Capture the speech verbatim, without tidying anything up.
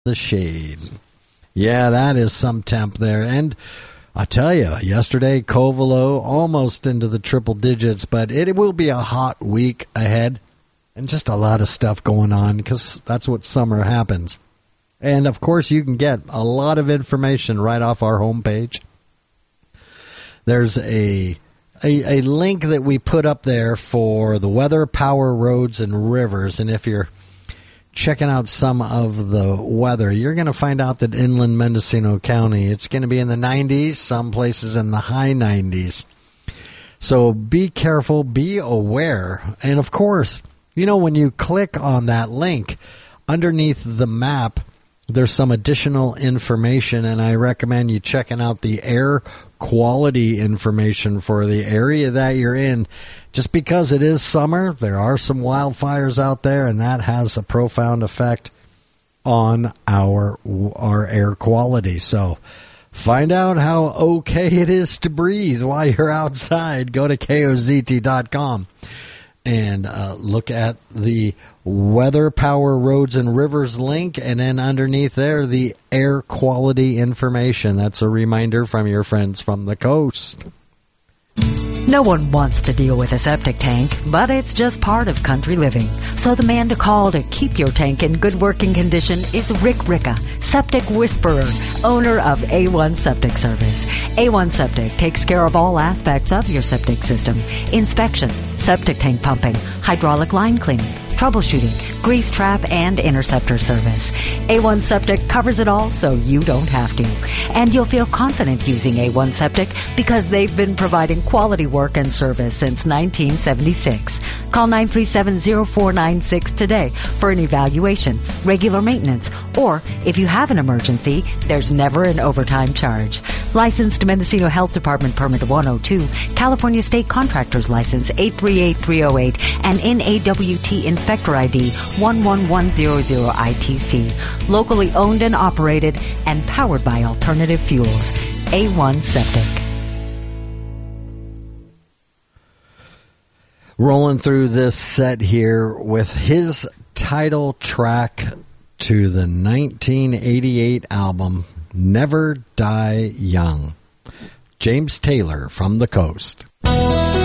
the shade. Yeah, that is some temp there. And I tell you, yesterday, Covelo almost into the triple digits, but it, it will be a hot week ahead and just a lot of stuff going on because that's what summer happens. And, of course, you can get a lot of information right off our homepage. There's a, a, a link that we put up there for the weather, power, roads, and rivers. And if you're checking out some of the weather, you're going to find out that inland Mendocino County, it's going to be in the nineties, some places in the high nineties. So be careful, be aware. And, of course, you know, when you click on that link, underneath the map, there's some additional information, and I recommend you checking out the air quality information for the area that you're in. Just because it is summer, there are some wildfires out there, and that has a profound effect on our our air quality. So find out how okay it is to breathe while you're outside. Go to K O Z T dot com and uh, look at the weather, power, roads, and rivers link, and then underneath there, the air quality information. That's a reminder from your friends from the coast. No one wants to deal with a septic tank, but it's just part of country living. So the man to call to keep your tank in good working condition is Rick Ricca, Septic Whisperer, owner of A one Septic Service. A one Septic takes care of all aspects of your septic system: inspection, septic tank pumping, hydraulic line cleaning, troubleshooting, grease trap, and interceptor service. A one Septic covers it all, so you don't have to. And you'll feel confident using A one Septic because they've been providing quality work and service since nineteen seventy-six. Call nine three seven, zero four nine six today for an evaluation, regular maintenance, or if you have an emergency, there's never an overtime charge. Licensed Mendocino Health Department Permit one oh two, California State Contractors License eight three eight three oh eight, and N A W T Inspector I D one one one zero zero I T C. Locally owned and operated and powered by Alternative Fuels. A one Septic. Rolling through this set here with his title track to the nineteen eighty-eight album, Never Die Young. James Taylor from the Coast.